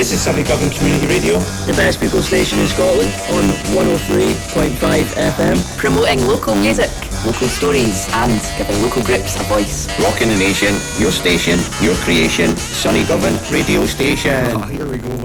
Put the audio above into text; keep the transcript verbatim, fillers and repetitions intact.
This is Sunny Govan Community Radio, the best people station in Scotland on one oh three point five F M, promoting local music, local stories, and giving local groups a voice. rocking the nation, your station, your creation, Sunny Govan Radio Station. Oh, here we go.